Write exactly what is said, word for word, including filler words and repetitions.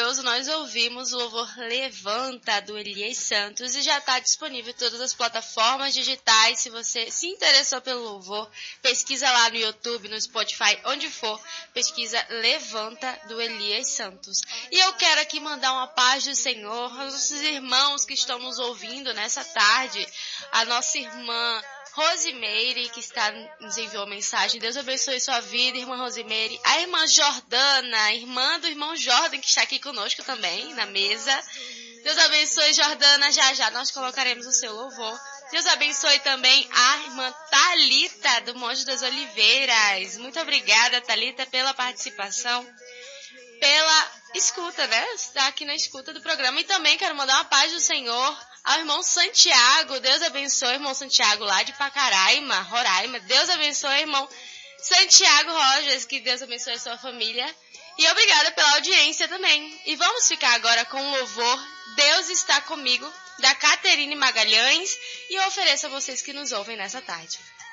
maravilhoso, nós ouvimos o louvor Levanta, do Elias Santos, e já está disponível em todas as plataformas digitais. Se você se interessou pelo louvor, pesquisa lá no YouTube, no Spotify, onde for, pesquisa Levanta, do Elias Santos. E eu quero aqui mandar uma paz do Senhor aos nossos irmãos que estão nos ouvindo nessa tarde, a nossa irmã Rosimeire, que está, nos enviou mensagem. Deus abençoe sua vida, irmã Rosimeire. A irmã Jordana, irmã do irmão Jordan, que está aqui conosco também, na mesa. Deus abençoe, Jordana. Já já nós colocaremos o seu louvor. Deus abençoe também a irmã Thalita, do Monte das Oliveiras. Muito obrigada, Thalita, pela participação, pela escuta, né? Está aqui na escuta do programa. E também quero mandar uma paz do Senhor ao irmão Santiago. Deus abençoe, irmão Santiago, lá de Pacaraima, Roraima. Deus abençoe, irmão Santiago Rogers, que Deus abençoe a sua família. E obrigada pela audiência também. E vamos ficar agora com o louvor Deus Está Comigo, da Caterine Magalhães, e eu ofereço a vocês que nos ouvem nessa tarde.